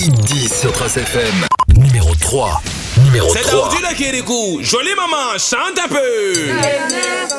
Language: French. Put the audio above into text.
Hit 10 sur Trace FM. Numéro 3. C'est Daoudi là qui est des coups. Jolie maman, chante un peu.